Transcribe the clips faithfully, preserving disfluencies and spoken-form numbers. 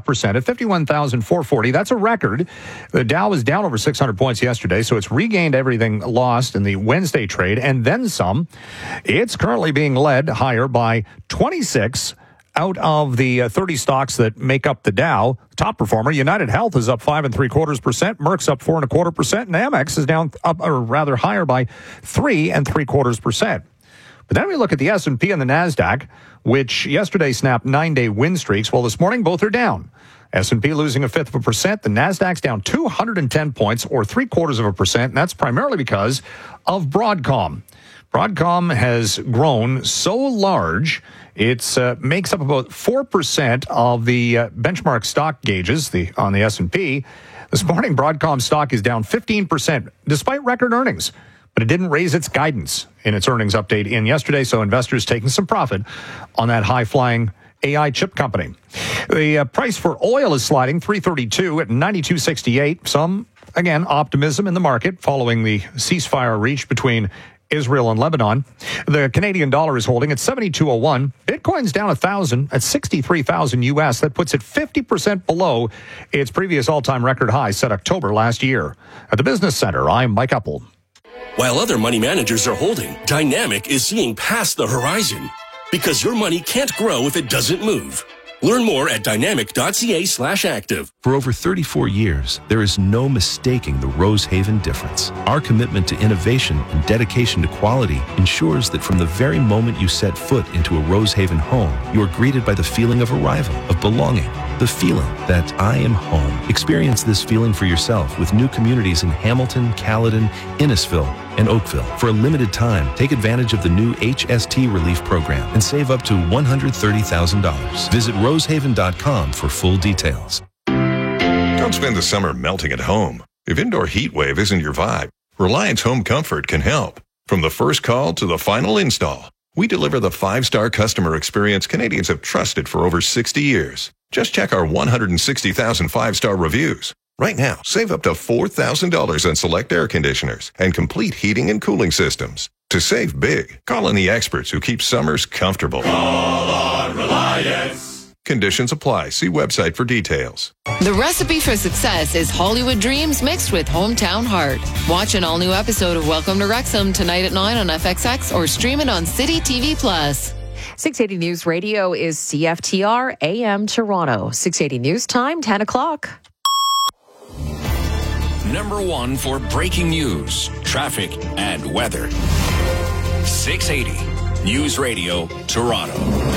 half percent at fifty-one thousand four hundred forty. That's a record. The Dow was down over six hundred points yesterday, so it's regained everything lost in the Wednesday trade and then some. It's currently being led higher by twenty-six out of the uh, thirty stocks that make up the Dow. Top performer, United Health, is up five and three quarters percent. Merck's up four and a quarter percent, and Amex is down up, or rather higher by three and three quarters percent. But then we look at the S and P and the NASDAQ, which yesterday snapped nine-day win streaks. Well, this morning, both are down. S and P losing a fifth of a percent. The NASDAQ's down two hundred ten points, or three quarters of a percent, and that's primarily because of Broadcom. Broadcom has grown so large, it uh, makes up about four percent of the uh, benchmark stock gauges the, on the S and P. This morning, Broadcom stock is down fifteen percent, despite record earnings. But it didn't raise its guidance in its earnings update in yesterday, so investors taking some profit on that high-flying A I chip company. The uh, price for oil is sliding three thirty-two at ninety-two sixty-eight. Some, again, optimism in the market following the ceasefire reached between Israel and Lebanon. The Canadian dollar is holding at seventy-two oh one. Bitcoin's down one thousand at sixty-three thousand U S. That puts it fifty percent below its previous all-time record high set October last year. At the Business Center, I'm Mike Uppel. While other money managers are holding, Dynamic is seeing past the horizon. Because your money can't grow if it doesn't move. Learn more at dynamic.ca slash active. For over thirty-four years, there is no mistaking the Rosehaven difference. Our commitment to innovation and dedication to quality ensures that from the very moment you set foot into a Rosehaven home, you are greeted by the feeling of arrival, of belonging, the feeling that I am home. Experience this feeling for yourself with new communities in Hamilton, Caledon, Innisfil, and Oakville. For a limited time, take advantage of the new H S T Relief Program and save up to one hundred thirty thousand dollars. Visit rosehaven dot com for full details. Don't spend the summer melting at home. If indoor heat wave isn't your vibe, Reliance Home Comfort can help. From the first call to the final install, we deliver the five-star customer experience Canadians have trusted for over sixty years. Just check our one hundred sixty thousand five-star reviews. Right now, save up to four thousand dollars on select air conditioners and complete heating and cooling systems. To save big, call in the experts who keep summers comfortable. Call on Reliance. Conditions apply. See website for details. The recipe for success is Hollywood dreams mixed with hometown heart. Watch an all-new episode of Welcome to Wrexham tonight at nine on F X X or stream it on City T V Plus. six eighty News Radio is C F T R A M Toronto. six eighty News Time, ten o'clock. Number one for breaking news, traffic, and weather. six eighty News Radio, Toronto.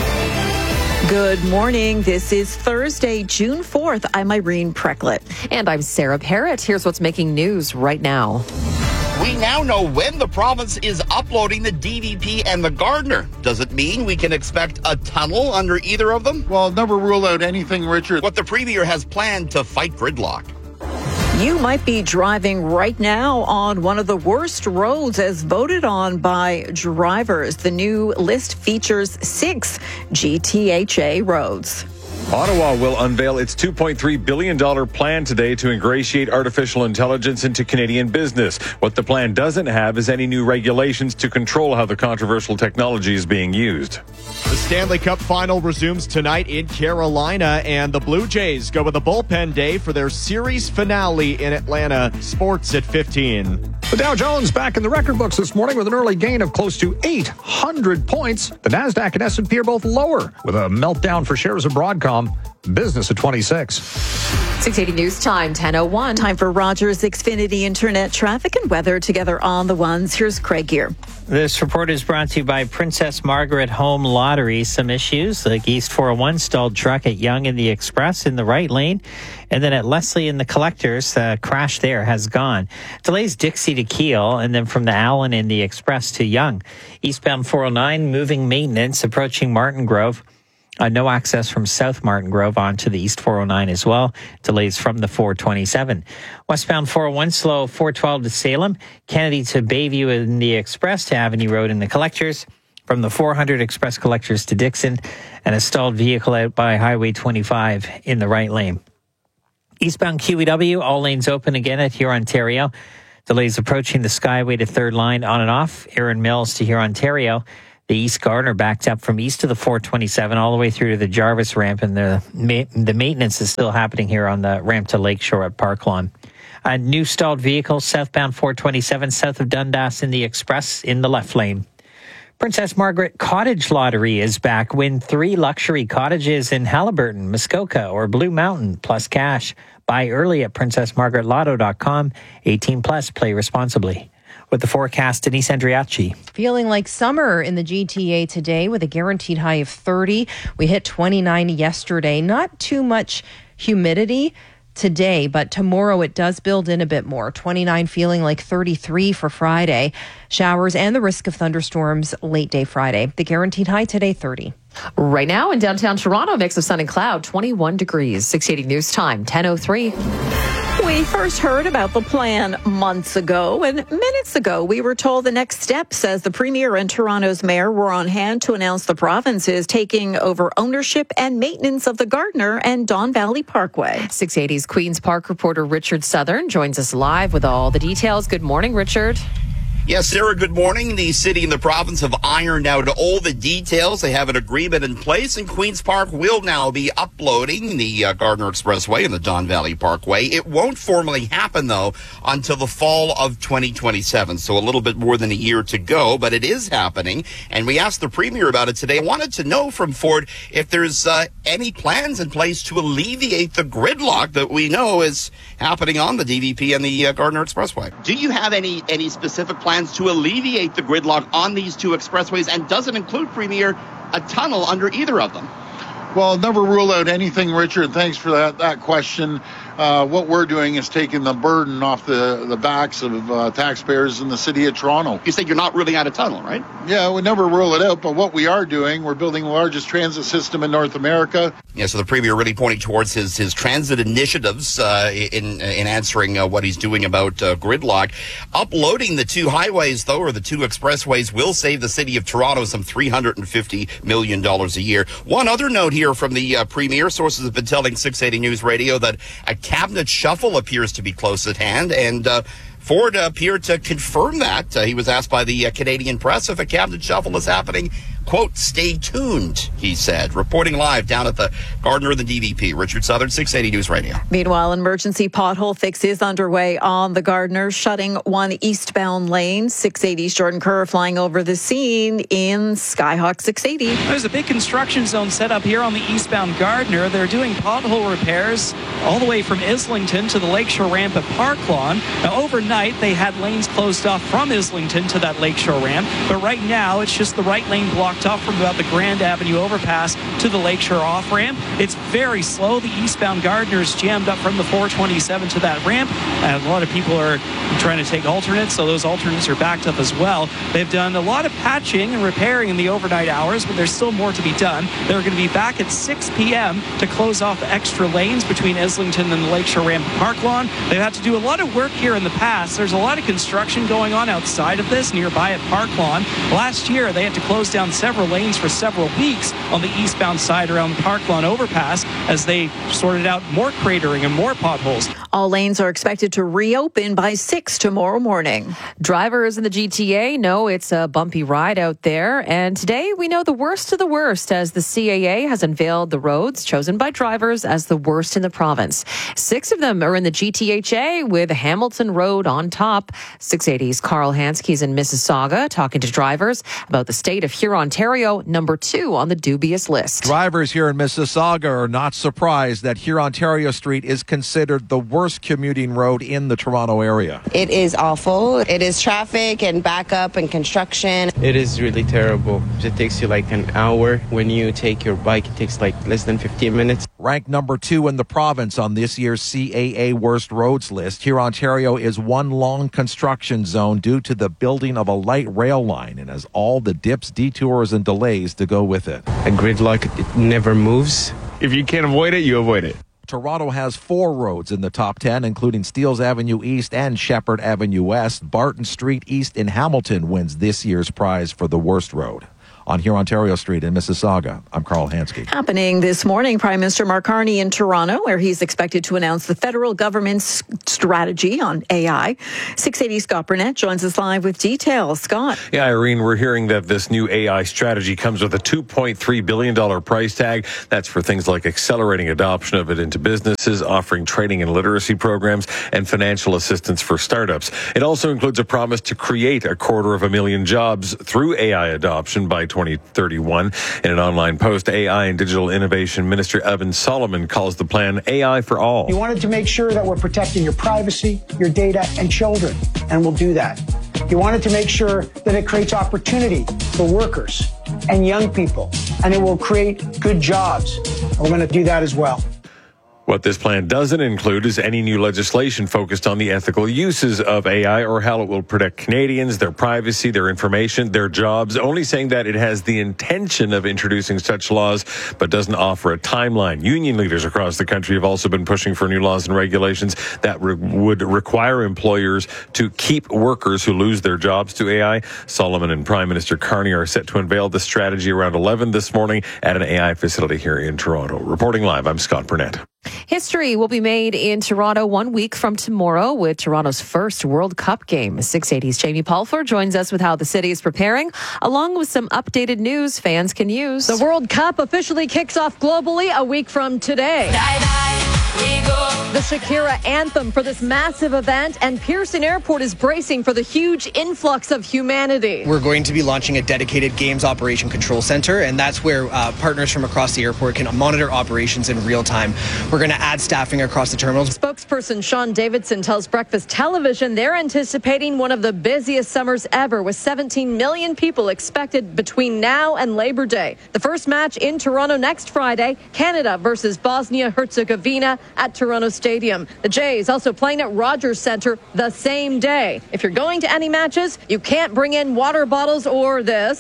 Good morning. This is Thursday, June fourth. I'm Irene Precklett. And I'm Sarah Parrott. Here's what's making news right now. We now know when the province is uploading the D V P and the Gardner. Does it mean we can expect a tunnel under either of them? Well, never rule out anything, Richard. What the Premier has planned to fight gridlock. You might be driving right now on one of the worst roads as voted on by drivers. The new list features six G T H A roads. Ottawa will unveil its two point three billion dollars plan today to ingratiate artificial intelligence into Canadian business. What the plan doesn't have is any new regulations to control how the controversial technology is being used. The Stanley Cup final resumes tonight in Carolina, and the Blue Jays go with a bullpen day for their series finale in Atlanta. Sports at fifteen. The Dow Jones back in the record books this morning with an early gain of close to eight hundred points. The NASDAQ and S and P are both lower with a meltdown for shares of Broadcom. Business at twenty-six. six eighty News Time, ten oh one. Time for Rogers Xfinity Internet traffic and weather together on the ones. Here's Craig Gear. This report is brought to you by Princess Margaret Home Lottery. Some issues like East four oh one stalled truck at Yonge in the Express in the right lane. And then at Leslie in the Collectors, the crash there has gone. Delays Dixie to Keele, and then from the Allen in the Express to Yonge. Eastbound four oh nine, moving maintenance approaching Martin Grove. Uh, no access from South Martin Grove onto the East four oh nine as well. Delays from the four twenty-seven. Westbound four oh one slow, four twelve to Salem. Kennedy to Bayview in the Express to Avenue Road in the Collectors. From the four hundred Express Collectors to Dixon. And a stalled vehicle out by Highway twenty-five in the right lane. Eastbound Q E W, all lanes open again at Hurontario. Delays approaching the Skyway to third line on and off. Erin Mills to Hurontario. The East Gardner backed up from east of the four twenty-seven all the way through to the Jarvis ramp, and the ma- the maintenance is still happening here on the ramp to Lakeshore at Park Lawn. A new stalled vehicle southbound four twenty-seven south of Dundas in the Express in the left lane. Princess Margaret Cottage Lottery is back. Win three luxury cottages in Halliburton, Muskoka, or Blue Mountain, plus cash. Buy early at princess margaret lotto dot com. eighteen plus, play responsibly. With the forecast, Denise Andriacci. Feeling like summer in the G T A today with a guaranteed high of thirty. We hit twenty-nine yesterday. Not too much humidity today, but tomorrow it does build in a bit more. twenty-nine feeling like thirty-three for Friday. Showers and the risk of thunderstorms late day Friday. The guaranteed high today, thirty. Right now in downtown Toronto, mix of sun and cloud, twenty-one degrees. six eighty News Time, ten oh three. We first heard about the plan months ago, and minutes ago we were told the next steps as the Premier and Toronto's Mayor were on hand to announce the province is taking over ownership and maintenance of the Gardner and Don Valley Parkway. six eighty's Queen's Park reporter Richard Southern joins us live with all the details. Good morning, Richard. Yes, Sarah, good morning. The city and the province have ironed out all the details. They have an agreement in place, and Queen's Park will now be uploading the uh, Gardner Expressway and the Don Valley Parkway. It won't formally happen, though, until the fall of twenty twenty-seven, so a little bit more than a year to go, but it is happening, and we asked the Premier about it today. I wanted to know from Ford if there's uh, any plans in place to alleviate the gridlock that we know is happening on the D V P and the uh, Gardner Expressway. Do you have any, any specific plans to alleviate the gridlock on these two expressways, and does it include, Premier, a tunnel under either of them? Well, never rule out anything, Richard. Thanks for that, that question. Uh, what we're doing is taking the burden off the, the backs of uh, taxpayers in the city of Toronto. You said you're not ruling out a tunnel, right? Yeah, we never rule it out, but what we are doing, we're building the largest transit system in North America. Yeah, so the Premier really pointing towards his, his transit initiatives uh, in in answering uh, what he's doing about uh, gridlock. Uploading the two highways, though, or the two expressways, will save the city of Toronto some three hundred fifty million dollars a year. One other note here from the uh, Premier. Sources have been telling six eighty News Radio that a cabinet shuffle appears to be close at hand, and uh, Ford appeared to confirm that. Uh, he was asked by the uh, Canadian press if a cabinet shuffle is happening. Quote, stay tuned, he said. Reporting live down at the Gardner and the D V P. Richard Southern, six eighty News Radio. Meanwhile, an emergency pothole fix is underway on the Gardner, shutting one eastbound lane. six eighty's Jordan Kerr flying over the scene in Skyhawk six eighty. There's a big construction zone set up here on the eastbound Gardner. They're doing pothole repairs all the way from Islington to the Lakeshore ramp at Park Lawn. Now, overnight, they had lanes closed off from Islington to that Lakeshore ramp, but right now, it's just the right lane blocked off from about the Grand Avenue overpass to the Lakeshore off-ramp. It's very slow. The eastbound Gardner is jammed up from the four twenty-seven to that ramp, and a lot of people are trying to take alternates, so those alternates are backed up as well. They've done a lot of patching and repairing in the overnight hours, but there's still more to be done. They're going to be back at six p.m. to close off the extra lanes between Islington and the Lakeshore ramp and Park Lawn. They've had to do a lot of work here in the past. There's a lot of construction going on outside of this, nearby at Park Lawn. Last year, they had to close down several lanes for several weeks on the eastbound side around the Park Lawn overpass as they sorted out more cratering and more potholes. All lanes are expected to reopen by six tomorrow morning. Drivers in the G T A know it's a bumpy ride out there, and today we know the worst of the worst as the C A A has unveiled the roads chosen by drivers as the worst in the province. Six of them are in the G T H A, with Hamilton Road on top. six eighty's Carl Hanske's in Mississauga talking to drivers about the state of Huron, Ontario, number two on the dubious list. Drivers here in Mississauga are not surprised that Huron-Ontario Street is considered the worst commuting road in the Toronto area. It is awful. It is traffic and backup and construction. It is really terrible. It takes you like an hour. When you take your bike, it takes like less than fifteen minutes. Ranked number two in the province on this year's C A A Worst Roads list, Huron-Ontario is one long construction zone due to the building of a light rail line and has all the dips, detours, and delays to go with it. A gridlock, it never moves. If you can't avoid it, you avoid it. Toronto has four roads in the top ten, including Steeles Avenue East and Shepherd Avenue West. Barton Street East in Hamilton wins this year's prize for the worst road. on Hurontario Street in Mississauga. I'm Carl Hansky. Happening this morning, Prime Minister Mark Carney in Toronto, where he's expected to announce the federal government's strategy on A I. six eighty Scott Burnett joins us live with details. Scott. Yeah, Irene, we're hearing that this new A I strategy comes with a two point three billion dollars price tag. That's for things like accelerating adoption of it into businesses, offering training and literacy programs, and financial assistance for startups. It also includes a promise to create a quarter of a million jobs through A I adoption by twenty thirty-one. In an online post, A I and Digital Innovation Minister Evan Solomon calls the plan A I for all. You wanted to make sure that we're protecting your privacy, your data, and children, and we'll do that. You wanted to make sure that it creates opportunity for workers and young people, and it will create good jobs. And we're going to do that as well. What this plan doesn't include is any new legislation focused on the ethical uses of A I or how it will protect Canadians, their privacy, their information, their jobs, only saying that it has the intention of introducing such laws, but doesn't offer a timeline. Union leaders across the country have also been pushing for new laws and regulations that re- would require employers to keep workers who lose their jobs to A I. Solomon and Prime Minister Carney are set to unveil the strategy around eleven this morning at an A I facility here in Toronto. Reporting live, I'm Scott Burnett. History will be made in Toronto one week from tomorrow with Toronto's first World Cup game. six eighty's Jamie Pulfer joins us with how the city is preparing, along with some updated news fans can use. The World Cup officially kicks off globally a week from today. Die, die. The Shakira anthem for this massive event, and Pearson Airport is bracing for the huge influx of humanity. We're going to be launching a dedicated Games Operation Control Center, and that's where uh, partners from across the airport can monitor operations in real time. We're going to add staffing across the terminals. Spokesperson Sean Davidson tells Breakfast Television they're anticipating one of the busiest summers ever, with seventeen million people expected between now and Labor Day. The first match in Toronto next Friday, Canada versus Bosnia-Herzegovina at Toronto Stadium. The Jays also playing at Rogers Centre the same day. If you're going to any matches, you can't bring in water bottles or this,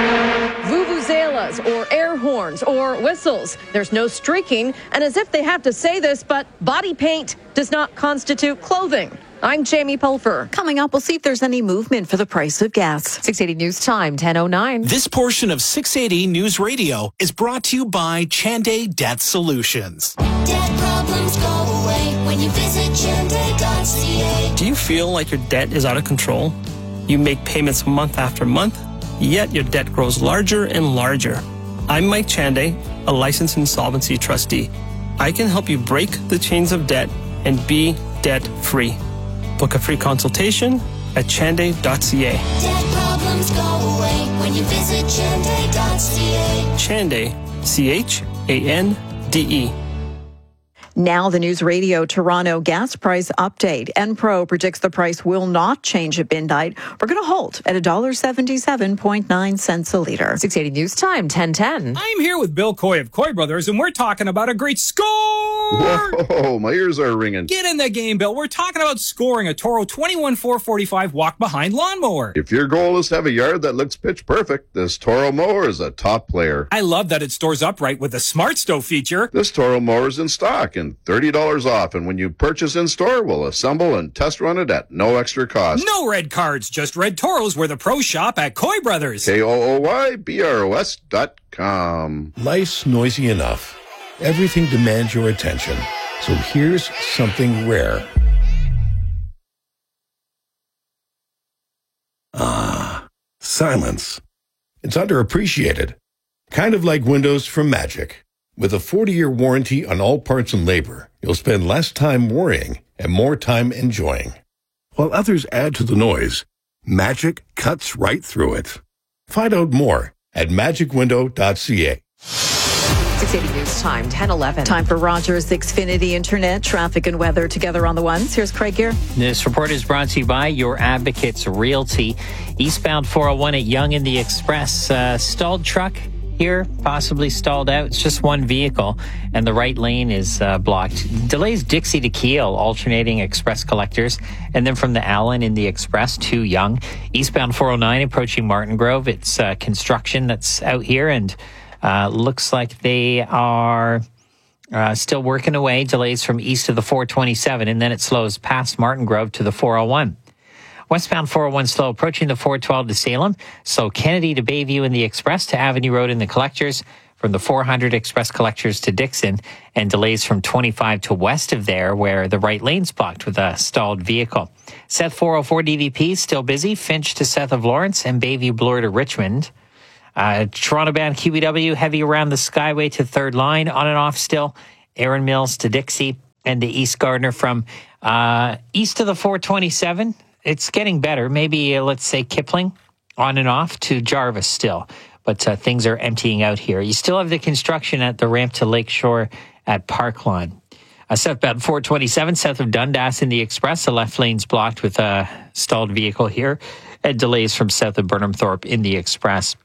vuvuzelas or air horns or whistles. There's no streaking, and as if they have to say this, but body paint does not constitute clothing. I'm Jamie Pulfer. Coming up, we'll see if there's any movement for the price of gas. six eighty News Time, ten oh nine. This portion of six eighty News Radio is brought to you by Chanday Debt Solutions. Debt problems go away when you visit chanday dot c a. Do you feel like your debt is out of control? You make payments month after month, yet your debt grows larger and larger. I'm Mike Chanday, a licensed insolvency trustee. I can help you break the chains of debt and be debt-free. Book a free consultation at chanday dot c a. Debt problems go away when you visit chanday dot c a. Chanday, C H A N D E. Now the News Radio Toronto gas price update. Enpro predicts the price will not change at midnight. We're going to hold at one dollar seventy-seven point nine cents a litre. six eighty News Time, ten ten. I'm here with Bill Coy of Coy Brothers, and we're talking about a great score! Whoa, my ears are ringing. Get in the game, Bill. We're talking about scoring a Toro twenty-one four forty-five walk-behind lawnmower. If your goal is to have a yard that looks pitch perfect, this Toro mower is a top player. I love that it stores upright with the Smart Stow feature. This Toro mower is in stock and thirty dollars off, and when you purchase in store, we'll assemble and test run it at no extra cost. No red cards, just red Toros, where the pros shop at Coy Brothers. K O O Y B R O S dot com. Life's noisy enough. Everything demands your attention. So here's something rare. Ah, silence. It's underappreciated. Kind of like windows from Magic. With a forty-year warranty on all parts and labor, you'll spend less time worrying and more time enjoying. While others add to the noise, Magic cuts right through it. Find out more at magic window dot c a. six eighty News Time, ten eleven. Time for Rogers Xfinity Internet, traffic and weather together on the ones. Here's Craig Gear. This report is brought to you by Your Advocates Realty. Eastbound four oh one at Yonge and the Express. Uh, stalled truck here, possibly stalled out. It's just one vehicle, and the right lane is uh, blocked. Delays Dixie to Kiel, alternating express collectors, and then from the Allen in the Express to Yonge. Eastbound four oh nine approaching Martin Grove. It's uh, construction that's out here, and uh, looks like they are uh, still working away. Delays from east of the four twenty-seven, and then it slows past Martin Grove to the four oh one. Westbound four oh one slow approaching the four twelve to Salem. So Kennedy to Bayview in the Express to Avenue Road in the Collectors. From the four hundred Express Collectors to Dixon, and delays from twenty-five to west of there where the right lane's blocked with a stalled vehicle. South four oh four D V P still busy. Finch to south of Lawrence and Bayview Bloor to Richmond. Uh, Toronto-bound Q B W heavy around the Skyway to third line, on and off still. Erin Mills to Dixie and to East Gardner from uh, east of the four twenty-seven. It's getting better. Maybe, uh, let's say, Kipling on and off to Jarvis still. But uh, things are emptying out here. You still have the construction at the ramp to Lakeshore at Park Lawn. Uh, southbound four twenty-seven, south of Dundas in the Express. The left lane's blocked with a stalled vehicle here. And delays from south of Burnham Thorpe in the Express.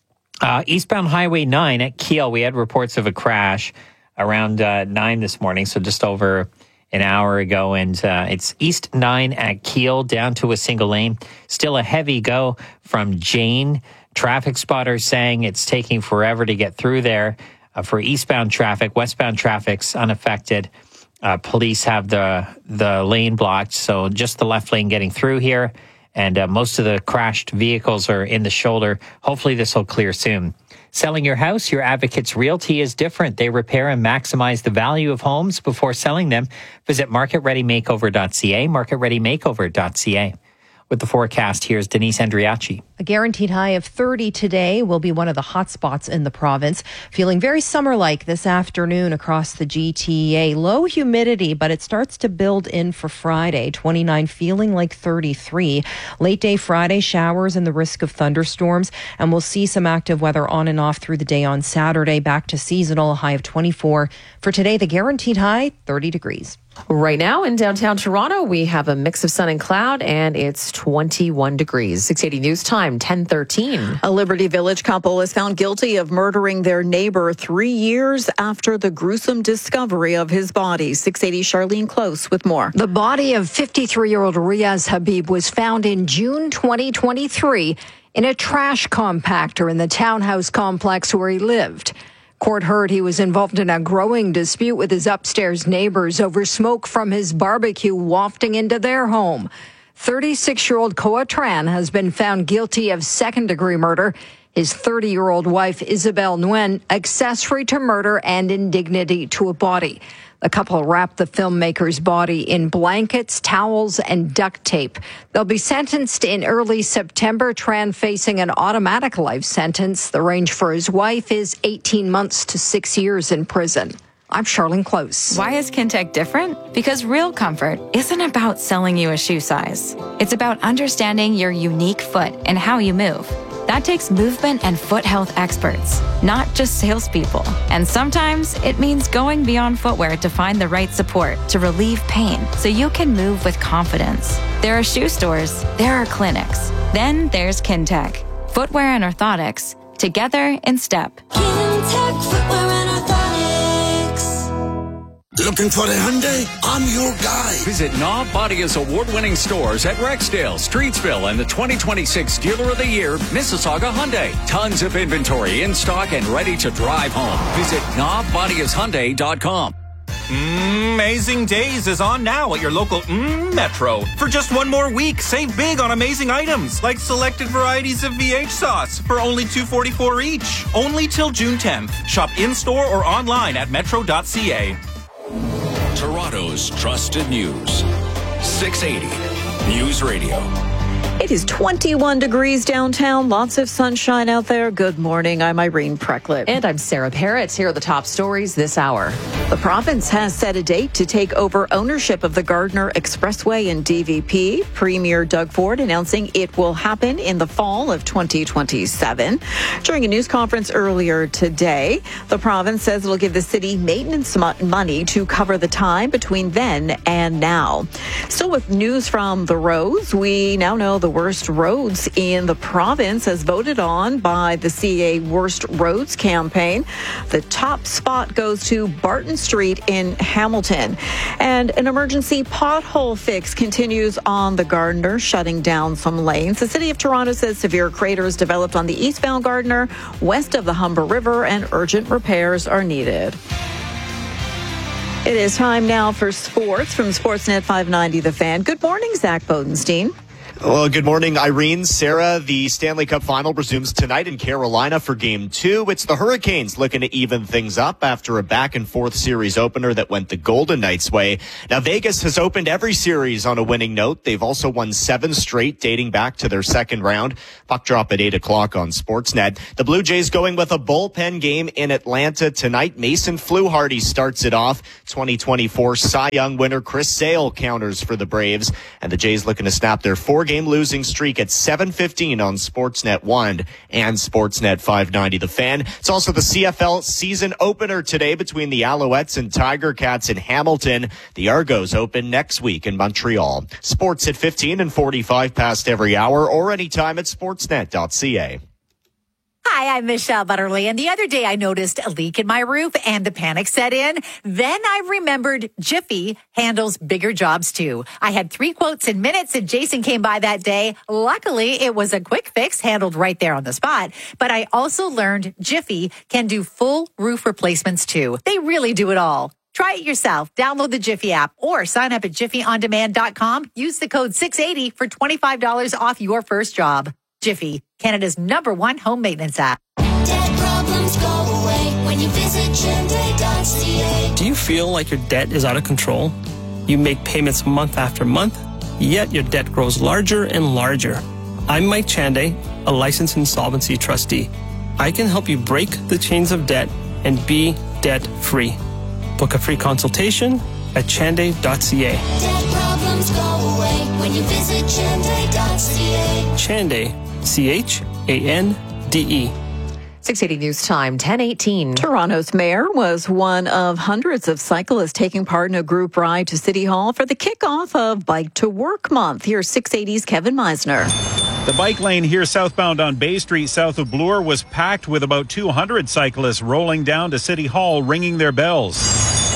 Uh, eastbound Highway nine at Kiel, we had reports of a crash around uh, nine this morning, so just over an hour ago. And uh, it's East nine at Kiel, down to a single lane. Still a heavy go from Jane. Traffic spotters saying it's taking forever to get through there uh, for eastbound traffic. Westbound traffic's unaffected. Uh, police have the the lane blocked, so just the left lane getting through here. And uh, most of the crashed vehicles are in the shoulder. Hopefully this will clear soon. Selling your house, your Advocates Realty is different. They repair and maximize the value of homes before selling them. Visit market ready makeover dot c a, market ready makeover dot c a. With the forecast, here's Denise Andriachi. A guaranteed high of thirty today will be one of the hot spots in the province. Feeling very summer-like this afternoon across the G T A. Low humidity, but it starts to build in for Friday. twenty-nine feeling like thirty-three. Late day Friday, showers and the risk of thunderstorms. And we'll see some active weather on and off through the day on Saturday. Back to seasonal, a high of twenty-four. For today, the guaranteed high, thirty degrees. Right now in downtown Toronto, we have a mix of sun and cloud, and it's twenty-one degrees. six eighty News Time, ten thirteen. A Liberty Village couple is found guilty of murdering their neighbor three years after the gruesome discovery of his body. six eighty Charlene Close with more. The body of fifty-three-year-old Riaz Habib was found in June twenty twenty-three in a trash compactor in the townhouse complex where he lived. Court heard he was involved in a growing dispute with his upstairs neighbors over smoke from his barbecue wafting into their home. thirty-six-year-old Koa Tran has been found guilty of second-degree murder. His thirty-year-old wife, Isabel Nguyen, accessory to murder and indignity to a body. The couple wrapped the filmmaker's body in blankets, towels, and duct tape. They'll be sentenced in early September. Tran facing an automatic life sentence. The range for his wife is eighteen months to six years in prison. I'm Charlene Close. Why is Kintec different? Because real comfort isn't about selling you a shoe size. It's about understanding your unique foot and how you move. That takes movement and foot health experts, not just salespeople. And sometimes it means going beyond footwear to find the right support to relieve pain so you can move with confidence. There are shoe stores, there are clinics. Then there's Kintec. Footwear and orthotics, together in step. Kintec Footwear and Orthotics. Looking for the Hyundai? I'm your guy. Visit Knob Bodia's award-winning stores at Rexdale, Streetsville, and the twenty twenty-six Dealer of the Year, Mississauga Hyundai. Tons of inventory in stock and ready to drive home. Visit knob bodias hyundai dot com. Amazing Days is on now at your local mm, Metro. For just one more week, save big on amazing items like selected varieties of V H sauce for only two forty-four each. Only till June tenth. Shop in-store or online at metro dot c a. Toronto's trusted news. six eighty News Radio. It is twenty-one degrees downtown. Lots of sunshine out there. Good morning. I'm Irene Precklett. And I'm Sarah Parrott. Here are the top stories this hour. The province has set a date to take over ownership of the Gardner Expressway in D V P. Premier Doug Ford announcing it will happen in the fall of twenty twenty-seven. During a news conference earlier today, the province says it'll give the city maintenance money to cover the time between then and now. Still with news from the roads, we now know the worst roads in the province as voted on by the C A A Worst Roads campaign. The top spot goes to Barton Street in Hamilton. And an emergency pothole fix continues on the Gardner, shutting down some lanes. The City of Toronto says severe craters developed on the eastbound Gardner, west of the Humber River, and urgent repairs are needed. It is time now for sports from Sportsnet five ninety The Fan. Good morning, Zach Bodenstein. Well, good morning, Irene. Sarah, the Stanley Cup final resumes tonight in Carolina for game two. It's the Hurricanes looking to even things up after a back and forth series opener that went the Golden Knights' way. Now, Vegas has opened every series on a winning note. They've also won seven straight dating back to their second round. Puck drop at eight o'clock on Sportsnet. The Blue Jays going with a bullpen game in Atlanta tonight. Mason Fluharty starts it off. twenty twenty-four Cy Young winner Chris Sale counters for the Braves. And the Jays looking to snap their four game losing streak at seven fifteen on Sportsnet one and Sportsnet five ninety The Fan. It's also the C F L season opener today between the Alouettes and Tiger Cats in Hamilton. The Argos open next week in Montreal. Sports at fifteen and forty-five past every hour or anytime at sportsnet dot c a. Hi, I'm Michelle Butterly, and the other day I noticed a leak in my roof and the panic set in. Then I remembered Jiffy handles bigger jobs too. I had three quotes in minutes and Jason came by that day. Luckily, it was a quick fix handled right there on the spot. But I also learned Jiffy can do full roof replacements too. They really do it all. Try it yourself. Download the Jiffy app or sign up at jiffy on demand dot com. Use the code six eighty for twenty-five dollars off your first job. Jiffy, Canada's number one home maintenance app. Debt problems go away when you visit Chenday dot c a. Do you feel like your debt is out of control? You make payments month after month, yet your debt grows larger and larger. I'm Mike Chanday, a licensed insolvency trustee. I can help you break the chains of debt and be debt-free. Book a free consultation at Chanday dot c a. Debt problems go away when you visit Chenday dot c a. Chanday, C H A N D E. six eighty News Time, ten eighteen. Toronto's mayor was one of hundreds of cyclists taking part in a group ride to City Hall for the kickoff of Bike to Work Month. Here's six eighty's Kevin Meisner. The bike lane here southbound on Bay Street south of Bloor was packed with about two hundred cyclists rolling down to City Hall ringing their bells.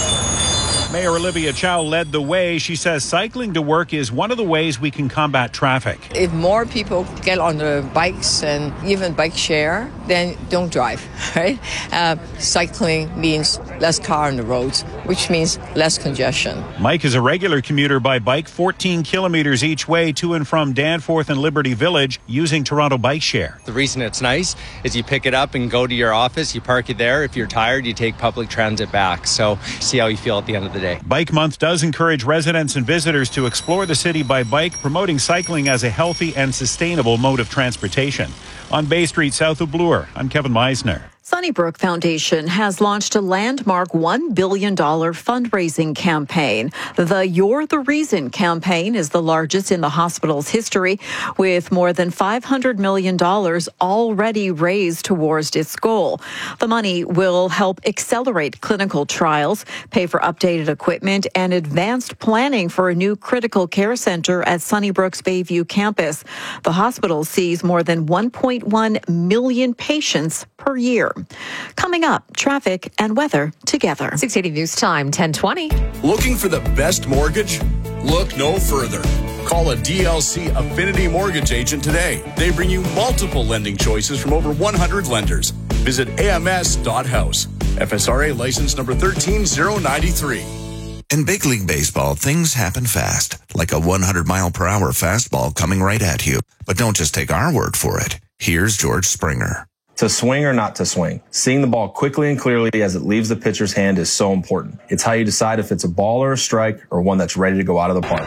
Mayor Olivia Chow led the way. She says cycling to work is one of the ways we can combat traffic. If more people get on the bikes and even bike share, then don't drive, right? Uh, cycling means less car on the roads, which means less congestion. Mike is a regular commuter by bike, fourteen kilometers each way to and from Danforth and Liberty Village using Toronto Bike Share. The reason it's nice is you pick it up and go to your office, you park it there. If you're tired, you take public transit back. So see how you feel at the end of the day. Bike Month does encourage residents and visitors to explore the city by bike, promoting cycling as a healthy and sustainable mode of transportation. On Bay Street south of Bloor, I'm Kevin Meisner. Sunnybrook Foundation has launched a landmark one billion dollars fundraising campaign. The You're the Reason campaign is the largest in the hospital's history, with more than five hundred million dollars already raised towards its goal. The money will help accelerate clinical trials, pay for updated equipment, and advanced planning for a new critical care center at Sunnybrook's Bayview campus. The hospital sees more than one point one million patients per year. Coming up, traffic and weather together. six eighty News Time, ten twenty. Looking for the best mortgage? Look no further. Call a D L C Affinity Mortgage agent today. They bring you multiple lending choices from over one hundred lenders. Visit A M S dot house. F S R A license number one three zero nine three. In big league baseball, things happen fast, like a one hundred mile per hour fastball coming right at you. But don't just take our word for it. Here's George Springer. To swing or not to swing, seeing the ball quickly and clearly as it leaves the pitcher's hand is so important. It's how you decide if it's a ball or a strike or one that's ready to go out of the park.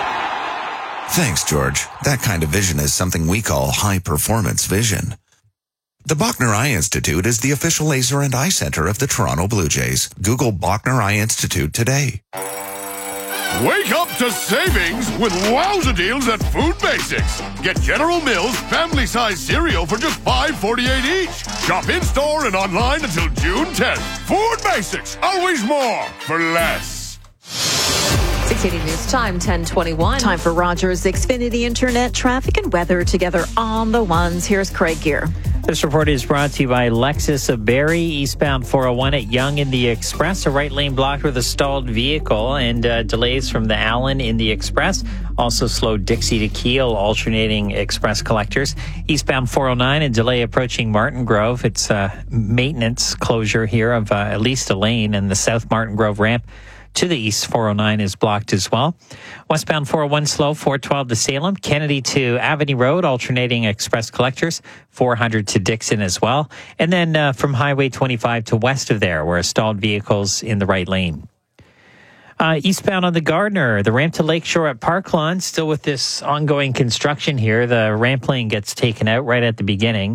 Thanks, George. That kind of vision is something we call high-performance vision. The Bachner Eye Institute is the official laser and eye center of the Toronto Blue Jays. Google Bachner Eye Institute today. Wake up to savings with wowza deals at Food Basics. Get General Mills family-size cereal for just five forty-eight each. Shop in-store and online until June tenth. Food Basics, always more for less. six eighty News Time, ten twenty-one. Time for Rogers Xfinity Internet traffic and weather together on the ones. Here's Craig Gear. This report is brought to you by Lexus of Barrie, eastbound four oh one at Yonge in the Express. A right lane blocked with a stalled vehicle and uh, delays from the Allen in the Express. Also slowed Dixie to Keel, alternating Express collectors. Eastbound four oh nine, a delay approaching Martin Grove. It's a maintenance closure here of uh, at least a lane and the South Martin Grove ramp To the east, four oh nine is blocked as well. Westbound four oh one slow, four twelve to Salem. Kennedy to Avenue Road, alternating express collectors, four hundred to Dixon as well. And then uh, from Highway twenty-five to west of there, where stalled vehicles in the right lane. Uh, eastbound on the Gardner, the ramp to Lakeshore at Park Lawn, still with this ongoing construction here. The ramp lane gets taken out right at the beginning.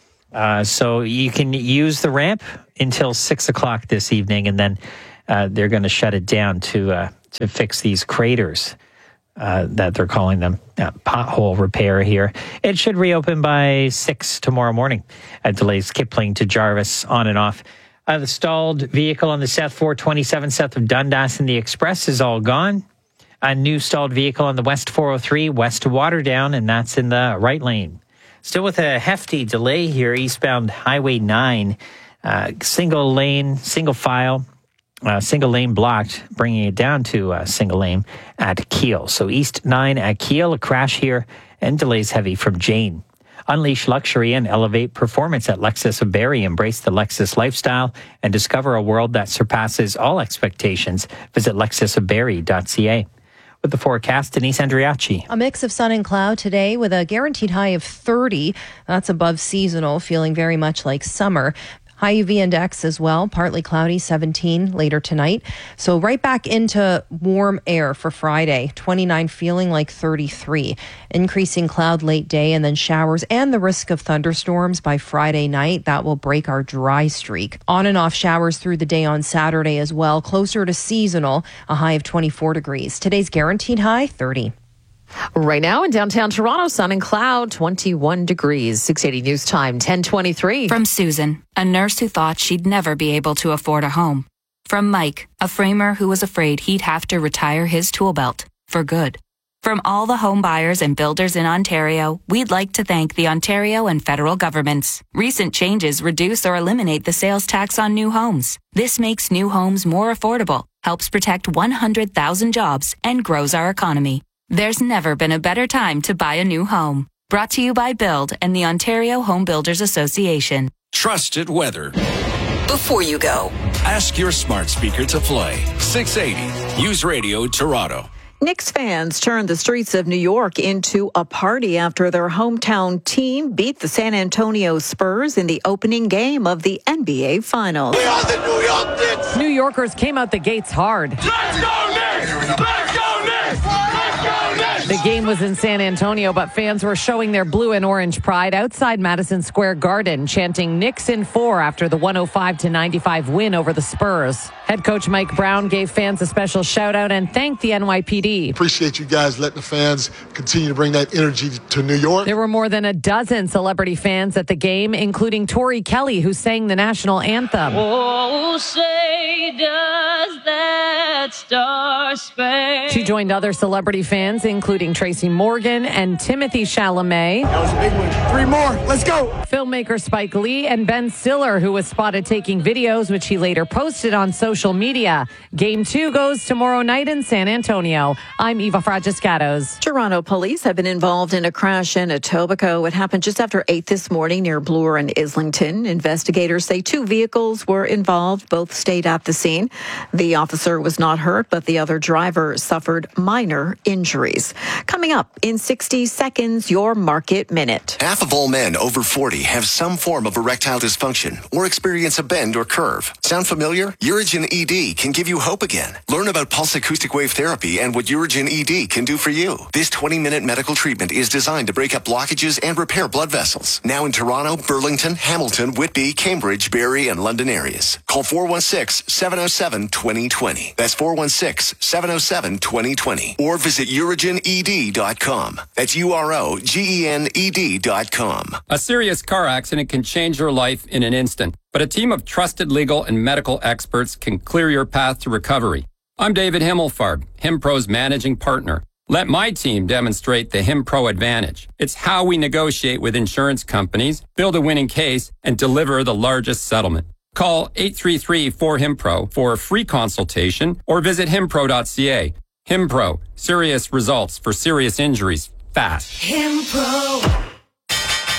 Uh, so you can use the ramp until six o'clock this evening, and then uh, they're going to shut it down to uh, to fix these craters uh, that they're calling them. Uh, pothole repair here. It should reopen by six tomorrow morning. Uh, delays Kipling to Jarvis on and off. Uh, the stalled vehicle on the South four twenty-seven south of Dundas and the Express is all gone. A new stalled vehicle on the West four oh three west to Waterdown, and that's in the right lane. Still with a hefty delay here, eastbound Highway nine. Uh, single lane, single file, uh, single lane blocked, bringing it down to uh, single lane at Kiel. So East nine at Kiel, a crash here, and delays heavy from Jane. Unleash luxury and elevate performance at Lexus of Barrie. Embrace the Lexus lifestyle and discover a world that surpasses all expectations. Visit lexus of barrie dot c a. With the forecast, Denise Andriachi. A mix of sun and cloud today with a guaranteed high of thirty. That's above seasonal, feeling very much like summer. High U V index as well, partly cloudy, seventeen later tonight. So right back into warm air for Friday, twenty-nine feeling like thirty-three. Increasing cloud late day and then showers and the risk of thunderstorms by Friday night. That will break our dry streak. On and off showers through the day on Saturday as well, closer to seasonal, a high of twenty-four degrees. Today's guaranteed high, thirty. Right now in downtown Toronto, sun and cloud, twenty-one degrees. six eighty News Time, ten twenty-three. From Susan, a nurse who thought she'd never be able to afford a home. From Mike, a framer who was afraid he'd have to retire his tool belt for good. From all the home buyers and builders in Ontario, we'd like to thank the Ontario and federal governments. Recent changes reduce or eliminate the sales tax on new homes. This makes new homes more affordable, helps protect one hundred thousand jobs, and grows our economy. There's never been a better time to buy a new home. Brought to you by Build and the Ontario Home Builders Association. Trusted weather. Before you go, ask your smart speaker to play six eighty News Radio Toronto. Knicks fans turned the streets of New York into a party after their hometown team beat the San Antonio Spurs in the opening game of the N B A Finals. We are the New York Knicks! New Yorkers came out the gates hard. Let's go Knicks! Let's go Knicks! Let's go Knicks! The game was in San Antonio, but fans were showing their blue and orange pride outside Madison Square Garden, chanting Knicks in four after the one oh five to ninety-five win over the Spurs. Head coach Mike Brown gave fans a special shout out and thanked the N Y P D. Appreciate you guys letting the fans continue to bring that energy to New York. There were more than a dozen celebrity fans at the game, including Tori Kelly, who sang the national anthem. Oh, say does that star spangled. She joined other celebrity fans, including Tracy Morgan and Timothy Chalamet. That was a big one. Three more. Let's go. Filmmaker Spike Lee and Ben Stiller, who was spotted taking videos, which he later posted on social media. Game two goes tomorrow night in San Antonio. I'm Eva Fragiscatos. Toronto police have been involved in a crash in Etobicoke. It happened just after eight this morning near Bloor and Islington. Investigators say two vehicles were involved. Both stayed at the scene. The officer was not hurt, but the other driver suffered minor injuries. Coming up in sixty seconds, your Market Minute. Half of all men over forty have some form of erectile dysfunction or experience a bend or curve. Sound familiar? Urigen E D can give you hope again. Learn about pulse acoustic wave therapy and what Urigen E D can do for you. This twenty-minute medical treatment is designed to break up blockages and repair blood vessels. Now in Toronto, Burlington, Hamilton, Whitby, Cambridge, Barrie, and London areas. Call four one six, seven oh seven, two oh two oh. That's four one six, seven oh seven, two oh two oh. Or visit urigen e d dot com. That's U R O G E N E D dot com. A serious car accident can change your life in an instant, but a team of trusted legal and medical experts can clear your path to recovery. I'm David Himmelfarb, HimPro's managing partner. Let my team demonstrate the HimPro advantage. It's how we negotiate with insurance companies, build a winning case, and deliver the largest settlement. Call eight three three, four, HIMPRO for a free consultation or visit himpro dot c a. HimPro, serious results for serious injuries fast. HimPro. six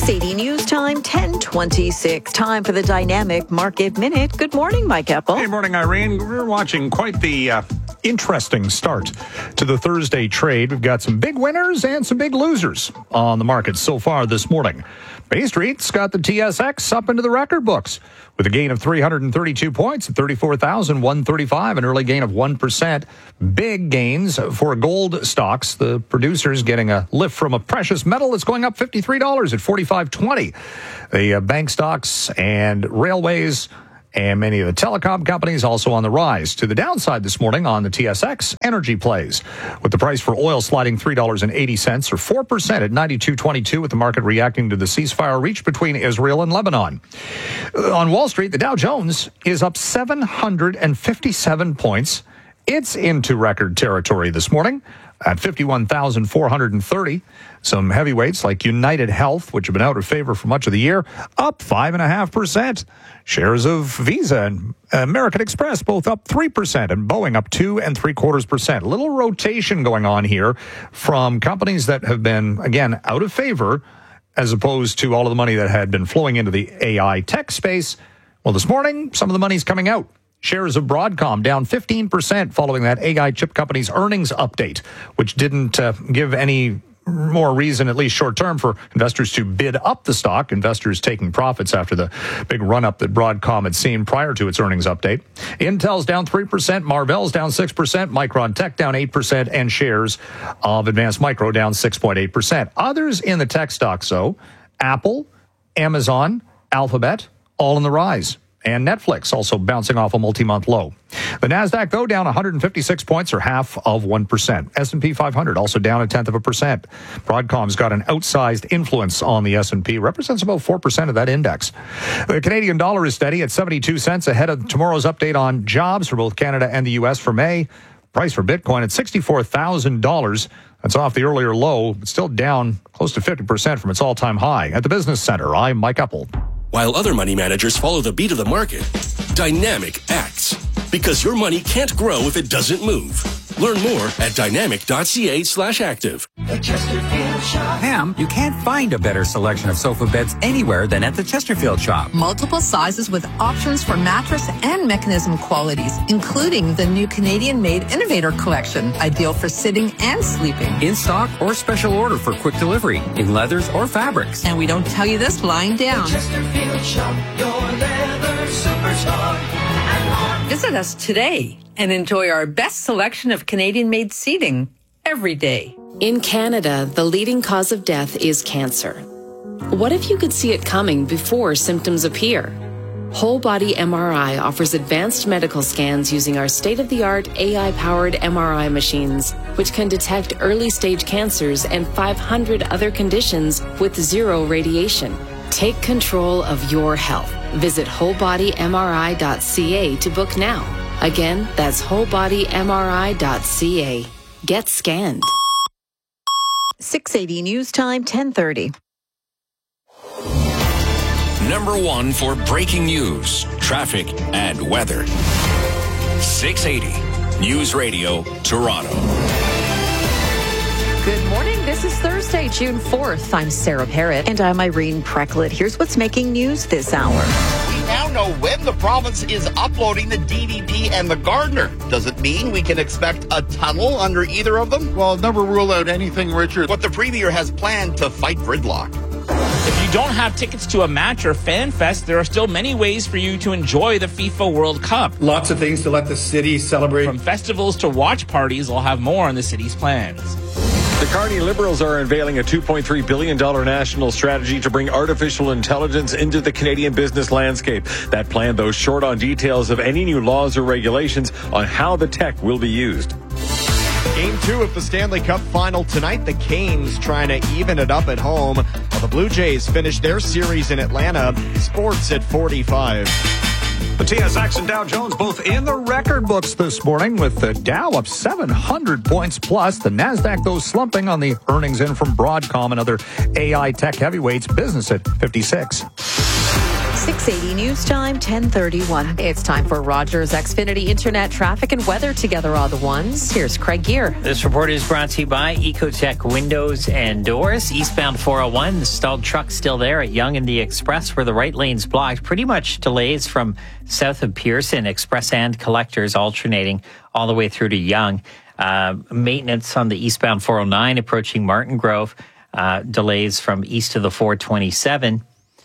six eighty News Time, ten twenty-six. Time for the Dynamic Market Minute. Good morning, Mike Epple. Good morning, Irene. We're watching quite the uh, interesting start to the Thursday trade. We've got some big winners and some big losers on the market so far this morning. Bay Street's got the T S X up into the record books with a gain of three hundred thirty-two points at thirty-four thousand one hundred thirty-five, an early gain of one percent. Big gains for gold stocks. The producers getting a lift from a precious metal that's going up fifty-three dollars at forty-five twenty. The uh, bank stocks and railways and many of the telecom companies also on the rise. To the downside this morning on the T S X, energy plays, with the price for oil sliding three dollars and eighty cents or four percent at ninety-two twenty-two, with the market reacting to the ceasefire reached between Israel and Lebanon. On Wall Street, the Dow Jones is up seven hundred fifty-seven points. It's into record territory this morning at fifty-one thousand four hundred thirty. Some heavyweights like United Health, which have been out of favor for much of the year, up five point five percent. Shares of Visa and American Express both up three percent, and Boeing up two and three quarters percent. A little rotation going on here from companies that have been, again, out of favor, as opposed to all of the money that had been flowing into the A I tech space. Well, this morning, some of the money's coming out. Shares of Broadcom down fifteen percent following that A I chip company's earnings update, which didn't uh, give any more reason, at least short term, for investors to bid up the stock. Investors taking profits after the big run-up that Broadcom had seen prior to its earnings update. Intel's down three percent, Marvell's down six percent, Micron Tech down eight percent, and shares of Advanced Micro down six point eight percent. Others in the tech stocks, though, Apple, Amazon, Alphabet, all in the rise. And Netflix also bouncing off a multi-month low. The Nasdaq, though, down one hundred fifty-six points, or half of one percent. S and P five hundred also down a tenth of a percent. Broadcom's got an outsized influence on the S and P, represents about four percent of that index. The Canadian dollar is steady at seventy-two cents ahead of tomorrow's update on jobs for both Canada and the U S for May. Price for Bitcoin at sixty-four thousand dollars. That's off the earlier low, but still down close to fifty percent from its all-time high. At the Business Center, I'm Mike Epple. While other money managers follow the beat of the market, Dynamic acts. Because your money can't grow if it doesn't move. Learn more at dynamic.ca slash active. The Chesterfield Shop. Pam, you can't find a better selection of sofa beds anywhere than at the Chesterfield Shop. Multiple sizes with options for mattress and mechanism qualities, including the new Canadian-made Innovator Collection, ideal for sitting and sleeping. In stock or special order for quick delivery, in leathers or fabrics. And we don't tell you this lying down. The Chesterfield Shop, your leather superstar. Visit us today and enjoy our best selection of Canadian-made seating every day. In Canada, the leading cause of death is cancer. What if you could see it coming before symptoms appear? Whole Body M R I offers advanced medical scans using our state-of-the-art A I-powered M R I machines, which can detect early-stage cancers and five hundred other conditions with zero radiation. Take control of your health. Visit whole body M R I dot C A to book now. Again, that's whole body M R I dot C A. Get scanned. six eighty News Time, ten thirty. Number one for breaking news, traffic, and weather. six eighty News Radio, Toronto. Good morning. This is Thursday, June fourth. I'm Sarah Parrott. And I'm Irene Precklett. Here's what's making news this hour. We now know when the province is uploading the D V P and the Gardner. Does it mean we can expect a tunnel under either of them? Well, never rule out anything, Richard. What the Premier has planned to fight gridlock. If you don't have tickets to a match or fan fest, there are still many ways for you to enjoy the FIFA World Cup. Lots of things to let the city celebrate. From festivals to watch parties, we'll have more on the city's plans. The Carney Liberals are unveiling a two point three billion dollars national strategy to bring artificial intelligence into the Canadian business landscape. That plan, though, short on details of any new laws or regulations on how the tech will be used. Game two of the Stanley Cup final tonight. The Canes trying to even it up at home, while the Blue Jays finish their series in Atlanta. Sports at forty-five. The T S X and Dow Jones both in the record books this morning, with the Dow up seven hundred points plus. The Nasdaq, though, slumping on the earnings in from Broadcom and other A I tech heavyweights. Business at fifty-six. six six eighty News Time, ten thirty-one. It's time for Rogers Xfinity Internet traffic and weather together all the ones. Here's Craig Gear. This report is brought to you by Ecotech Windows and Doors. Eastbound four oh one, the stalled truck still there at Yonge and the Express where the right lane's blocked. Pretty much delays from south of Pearson, Express and Collectors alternating all the way through to Yonge. Uh, maintenance on the eastbound four oh nine approaching Martin Grove. Uh, delays from east of the four twenty-seven.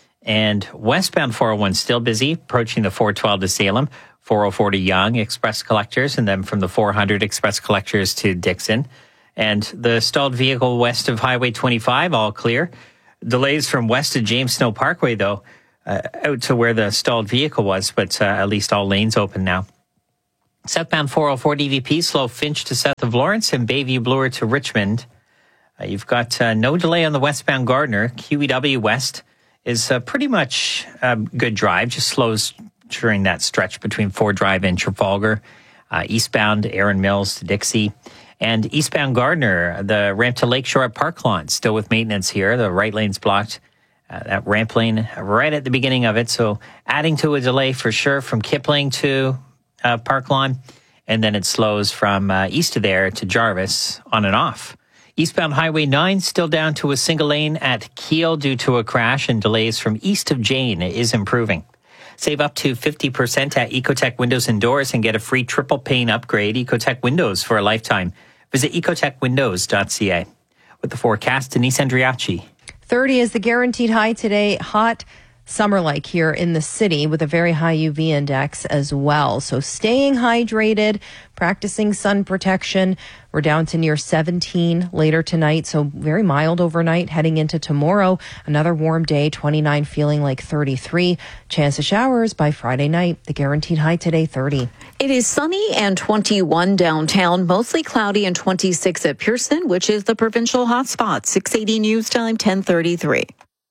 And westbound four oh one still busy, approaching the four twelve to Salem, four oh four to Yonge, Express Collectors, and then from the four hundred Express Collectors to Dixon. And the stalled vehicle west of Highway twenty-five, all clear. Delays from west of James Snow Parkway, though, uh, out to where the stalled vehicle was, but uh, at least all lanes open now. Southbound four oh four D V P, slow Finch to south of Lawrence and Bayview Bloor to Richmond. Uh, you've got uh, no delay on the westbound Gardner. Q E W West is uh, pretty much a good drive, just slows during that stretch between Ford Drive and Trafalgar. Uh, eastbound Erin Mills to Dixie. And eastbound Gardner, the ramp to Lakeshore at Park Lawn, still with maintenance here. The right lane's blocked. Uh, that ramp lane right at the beginning of it. So adding to a delay for sure from Kipling to uh, Park Lawn. And then it slows from uh, east of there to Jarvis on and off. Eastbound Highway nine still down to a single lane at Kiel due to a crash, and delays from east of Jane is improving. Save up to fifty percent at Ecotech Windows and Doors and get a free triple pane upgrade. Ecotech Windows for a lifetime. Visit ecotech windows dot c a. With the forecast, Denise Andriachi. thirty is the guaranteed high today. Hot summer-like here in the city with a very high U V index as well. So staying hydrated, practicing sun protection. We're down to near seventeen later tonight, so very mild overnight. Heading into tomorrow, another warm day, twenty-nine feeling like thirty-three. Chance of showers by Friday night. The guaranteed high today, thirty. It is sunny and twenty-one downtown, mostly cloudy and twenty-six at Pearson, which is the provincial hotspot. six eighty News Time, ten thirty-three.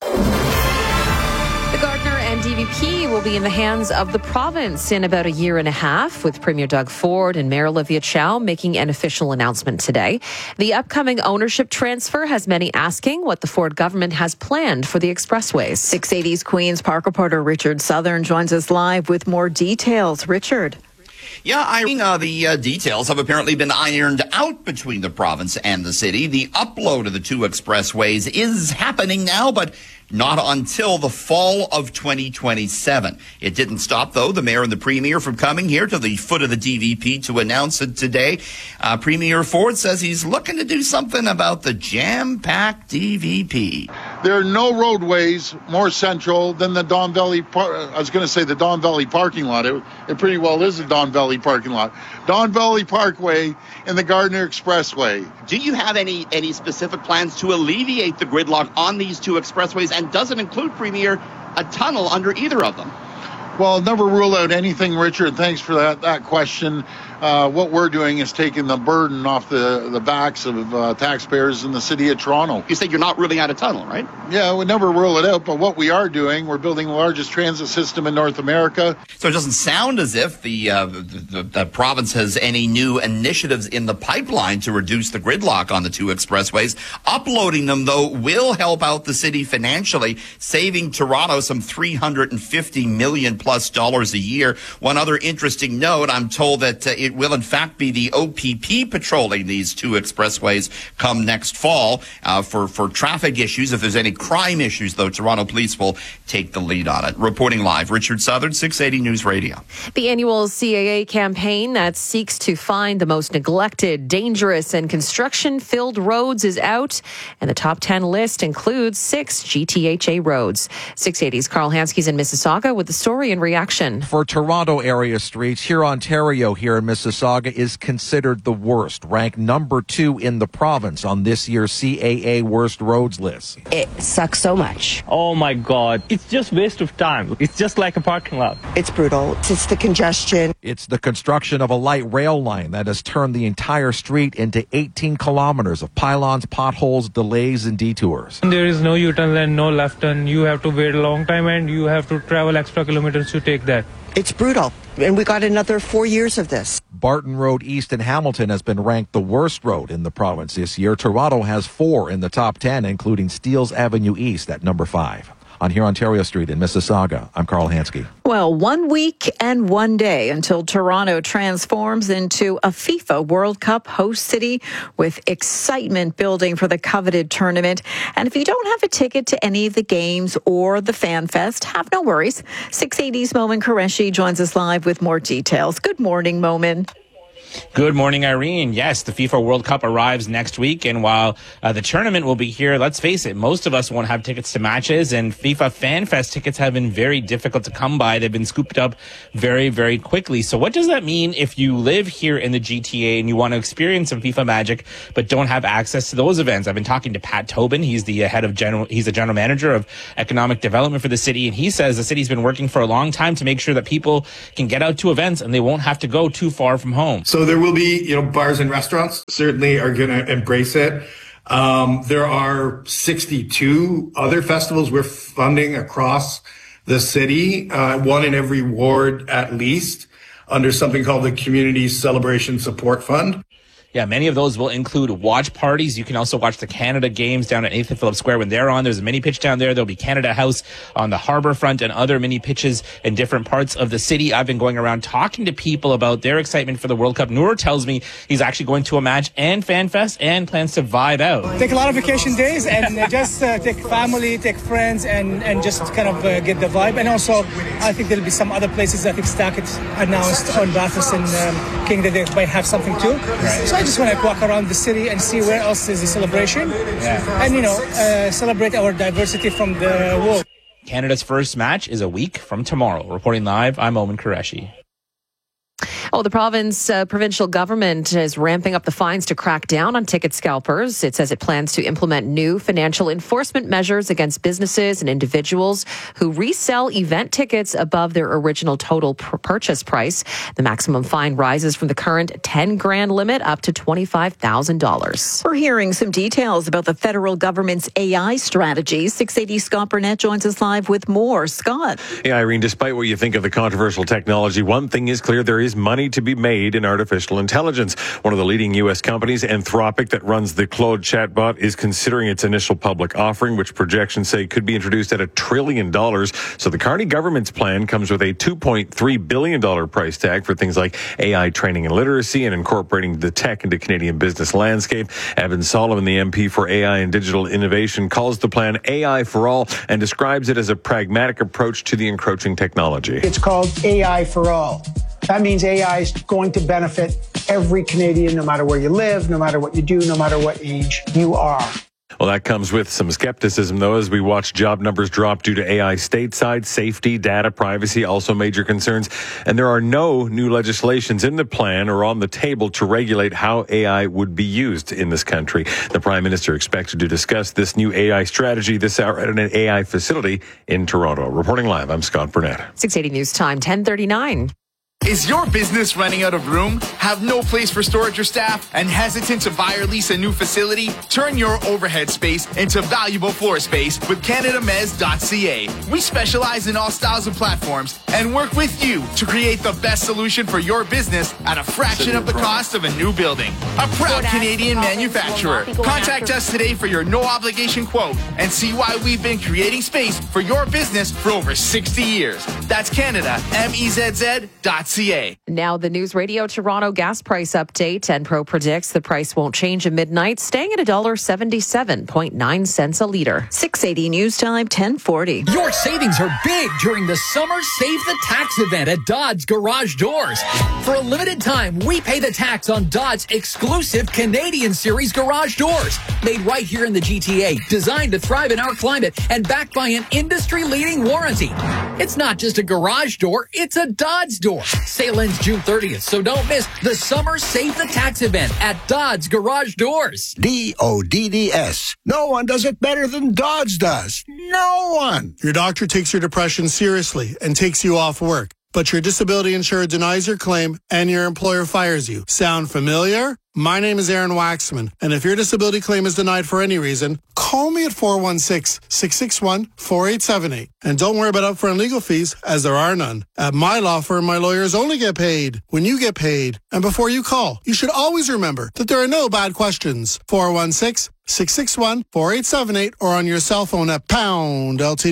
The Gardner and D V P will be in the hands of the province in about a year and a half, with Premier Doug Ford and Mayor Olivia Chow making an official announcement today. The upcoming ownership transfer has many asking what the Ford government has planned for the expressways. six eighty's Queen's Park reporter Richard Southern joins us live with more details. Richard. Yeah, Irene, uh, the uh, details have apparently been ironed out between the province and the city. The upload of the two expressways is happening now, but not until the fall of twenty twenty-seven. It didn't stop, though, the mayor and the premier from coming here to the foot of the D V P to announce it today. Uh, Premier Ford says he's looking to do something about the jam-packed D V P. There are no roadways more central than the Don Valley, par- I was going to say the Don Valley parking lot. It, it pretty well is the Don Valley parking lot. Don Valley Parkway and the Gardner Expressway. Do you have any, any specific plans to alleviate the gridlock on these two expressways? And does it include, Premier, a tunnel under either of them? Well, never rule out anything, Richard. Thanks for that, that question. Uh, what we're doing is taking the burden off the, the backs of uh, taxpayers in the city of Toronto. You said you're not ruling out a tunnel, right? Yeah, we never rule it out, but what we are doing, we're building the largest transit system in North America. So it doesn't sound as if the, uh, the, the, the province has any new initiatives in the pipeline to reduce the gridlock on the two expressways. Uploading them, though, will help out the city financially, saving Toronto some three hundred fifty million plus dollars a year. One other interesting note, I'm told that uh, it will, in fact, be the O P P patrolling these two expressways come next fall uh, for, for traffic issues. If there's any crime issues, though, Toronto Police will take the lead on it. Reporting live, Richard Southern, six eighty News Radio. The annual C A A campaign that seeks to find the most neglected, dangerous, and construction-filled roads is out, and the top ten list includes six G T H A roads. six eighty's Carl Hanskes in Mississauga with the story and reaction. For Toronto area streets, here Ontario here in Mississauga is considered the worst, ranked number two in the province on this year's C A A worst roads list. It sucks so much. Oh my God, it's just waste of time. It's just like a parking lot. It's brutal. It's the congestion. It's the construction of a light rail line that has turned the entire street into eighteen kilometers of pylons, potholes, delays, and detours. There is no U-turn and no left turn. You have to wait a long time and you have to travel extra kilometers to take that. It's brutal. And we got another four years of this. Barton Road East in Hamilton has been ranked the worst road in the province this year. Toronto has four in the top ten, including Steeles Avenue East at number five. on here Ontario Street in Mississauga. I'm Carl Hansky. Well, one week and one day until Toronto transforms into a FIFA World Cup host city, with excitement building for the coveted tournament. And if you don't have a ticket to any of the games or the Fan Fest, have no worries. six eighty's Momin Qureshi joins us live with more details. Good morning, Momin. Good morning, Irene. Yes, the FIFA World Cup arrives next week, and while uh, the tournament will be here, let's face it, most of us won't have tickets to matches, and FIFA Fan Fest tickets have been very difficult to come by. They've been scooped up very, very quickly. So what does that mean if you live here in the G T A and you want to experience some FIFA magic but don't have access to those events? I've been talking to Pat Tobin. He's the head of general, he's the general manager of economic development for the city, and he says the city's been working for a long time to make sure that people can get out to events and they won't have to go too far from home. So there will be, you know, bars and restaurants certainly are going to embrace it. Um, there are sixty-two other festivals we're funding across the city, uh, one in every ward at least, under something called the Community Celebration Support Fund. Yeah, many of those will include watch parties. You can also watch the Canada games down at Nathan Phillips Square when they're on. There's a mini pitch down there. There'll be Canada House on the harbor front and other mini pitches in different parts of the city. I've been going around talking to people about their excitement for the World Cup. Noor tells me he's actually going to a match and Fan Fest and plans to vibe out. Take a lot of vacation days and uh, just uh, take family, take friends, and, and just kind of uh, get the vibe. And also, I think there'll be some other places. I think Stackett announced on Bathurst and um, King that they might have something too. Right. So I just want to walk around the city and see where else is the celebration, yeah. and you know, uh, celebrate our diversity from the world. Canada's first match is a week from tomorrow. Reporting live, I'm Momin Qureshi. Oh, the province uh, provincial government is ramping up the fines to crack down on ticket scalpers. It says it plans to implement new financial enforcement measures against businesses and individuals who resell event tickets above their original total pr- purchase price. The maximum fine rises from the current ten grand limit up to twenty-five thousand dollars. We're hearing some details about the federal government's A I strategy. six eighty Scott Burnett joins us live with more. Scott. Yeah, Irene, despite what you think of the controversial technology, one thing is clear: there is money to be made in artificial intelligence. One of the leading U S companies, Anthropic, that runs the Claude chatbot, is considering its initial public offering, which projections say could be introduced at a trillion dollars. So the Carney government's plan comes with a two point three billion dollars price tag for things like A I training and literacy and incorporating the tech into Canadian business landscape. Evan Solomon, the M P for A I and Digital Innovation, calls the plan A I for all and describes it as a pragmatic approach to the encroaching technology. It's called A I for all. That means A I is going to benefit every Canadian, no matter where you live, no matter what you do, no matter what age you are. Well, that comes with some skepticism, though, as we watch job numbers drop due to A I stateside. Safety, data privacy, also major concerns. And there are no new legislations in the plan or on the table to regulate how A I would be used in this country. The Prime Minister expected to discuss this new A I strategy this hour at an A I facility in Toronto. Reporting live, I'm Scott Burnett. six eighty News Time, ten thirty-nine. Is your business running out of room? Have no place for storage or staff? And hesitant to buy or lease a new facility? Turn your overhead space into valuable floor space with Canada Mez dot C A. We specialize in all styles of platforms and work with you to create the best solution for your business at a fraction of the cost of a new building. A proud Canadian manufacturer. Contact us today for your no-obligation quote and see why we've been creating space for your business for over sixty years. That's Canada M E Z Z dot C A. Now the News Radio Toronto gas price update. Enpro predicts the price won't change at midnight, staying at one dollar seventy-seven point nine cents a litre. six eighty News Time, ten forty. Your savings are big during the Summer Save the Tax event at Dodds Garage Doors. For a limited time, we pay the tax on Dodds exclusive Canadian Series garage doors. Made right here in the G T A, designed to thrive in our climate, and backed by an industry-leading warranty. It's not just a garage door, it's a Dodds door. Sale ends June thirtieth, so don't miss the Summer Save the Tax event at Dodds Garage Doors. D O D D S. No one does it better than Dodds does. No one. Your doctor takes your depression seriously and takes you off work, but your disability insurer denies your claim and your employer fires you. Sound familiar? My name is Aaron Waxman, and if your disability claim is denied for any reason, call me at four one six, six six one, four eight seven eight. And don't worry about upfront legal fees, as there are none. At my law firm, my lawyers only get paid when you get paid. And before you call, you should always remember that there are no bad questions. four one six, six six one, four eight seven eight or on your cell phone at pound L T D.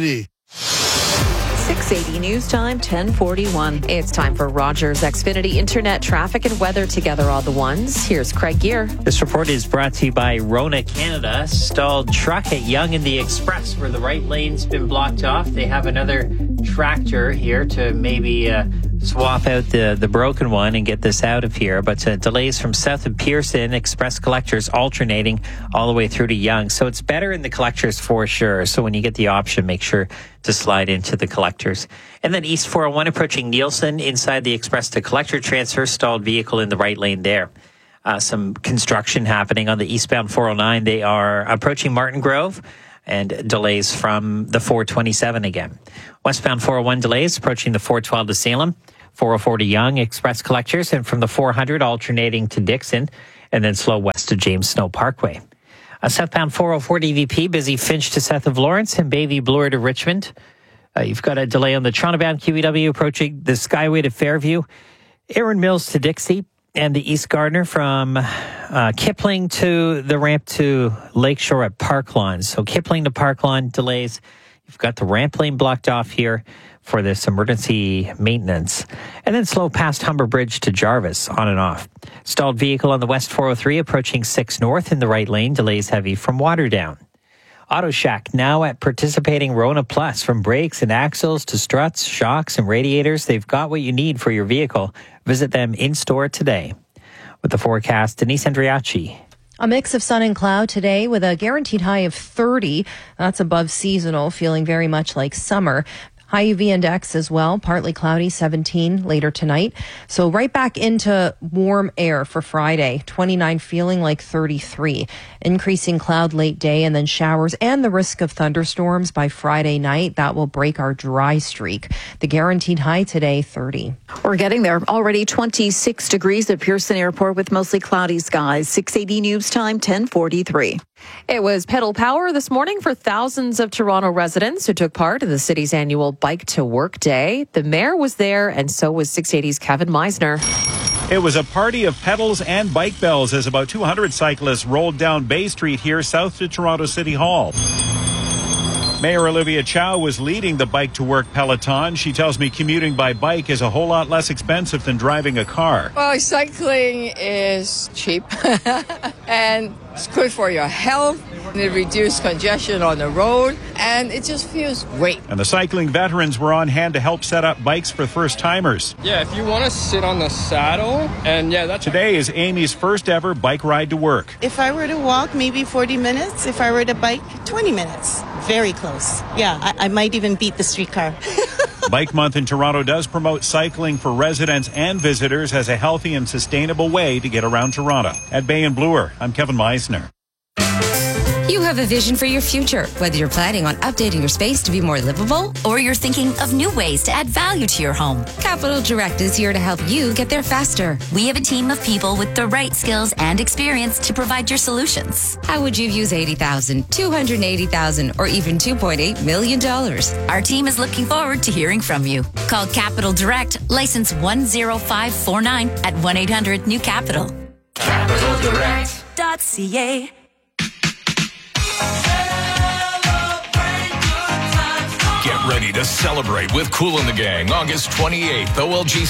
six eighty News Time, ten forty-one. It's time for Rogers Xfinity Internet traffic and weather together all the ones. Here's Craig Gear. This report is brought to you by Rona Canada. Stalled truck at Yonge and the Express where the right lane's been blocked off. They have another tractor here to maybe uh, swap out the, the broken one and get this out of here. But uh, delays from south of Pearson, Express collectors alternating all the way through to Yonge. So it's better in the collectors for sure. So when you get the option, make sure to slide into the collectors. And then East four oh one approaching Nielsen inside the Express to collector transfer, stalled vehicle in the right lane there. Uh, some construction happening on the eastbound four oh nine. They are approaching Martin Grove and delays from the four twenty-seven again. Westbound four oh one delays approaching the four twelve to Salem, four oh four to Yonge, Express collectors, and from the four hundred alternating to Dixon, and then slow west to James Snow Parkway. A southbound four oh four D V P, busy Finch to south of Lawrence and Bayview Bloor to Richmond. Uh, you've got a delay on the Toronto-bound Q E W approaching the Skyway to Fairview, Erin Mills to Dixie, and the East Gardner from uh, Kipling to the ramp to Lakeshore at Park Lawn. So Kipling to Park Lawn delays. You've got the ramp lane blocked off here for this emergency maintenance. And then slow past Humber Bridge to Jarvis, on and off. Stalled vehicle on the West four oh three approaching six North in the right lane. Delays heavy from Waterdown. Auto Shack now at participating Rona Plus. From brakes and axles to struts, shocks, and radiators, they've got what you need for your vehicle. Visit them in-store today. With the forecast, Denise Andriachi. A mix of sun and cloud today with a guaranteed high of thirty. That's above seasonal, feeling very much like summer. High U V index as well, partly cloudy, seventeen later tonight. So right back into warm air for Friday, twenty-nine feeling like thirty-three. Increasing cloud late day and then showers and the risk of thunderstorms by Friday night. That will break our dry streak. The guaranteed high today, thirty. We're getting there. Already twenty-six degrees at Pearson Airport with mostly cloudy skies. six eighty News Time, ten forty-three. It was pedal power this morning for thousands of Toronto residents who took part in the city's annual Bike to Work Day. The mayor was there, and so was six eighty's Kevin Meisner. It was a party of pedals and bike bells as about two hundred cyclists rolled down Bay Street here south to Toronto City Hall. Mayor Olivia Chow was leading the Bike to Work peloton. She tells me commuting by bike is a whole lot less expensive than driving a car. Well, cycling is cheap and it's good for your health. It reduces congestion on the road and it just feels great. And the cycling veterans were on hand to help set up bikes for first-timers. Yeah, if you want to sit on the saddle, and yeah, that's... Today is Amy's first ever bike ride to work. If I were to walk, maybe forty minutes. If I were to bike, twenty minutes. Very close. Yeah, I, I might even beat the streetcar. Bike Month in Toronto does promote cycling for residents and visitors as a healthy and sustainable way to get around Toronto. At Bay and Bloor, I'm Kevin Meisner. You have a vision for your future, whether you're planning on updating your space to be more livable or you're thinking of new ways to add value to your home. Capital Direct is here to help you get there faster. We have a team of people with the right skills and experience to provide your solutions. How would you use eighty thousand dollars, two hundred eighty thousand dollars, or even two point eight million dollars? Our team is looking forward to hearing from you. Call Capital Direct, license one zero five four nine at one eight hundred new capital. capital direct dot c a. Get ready to celebrate with Kool and the Gang August twenty-eighth, O L G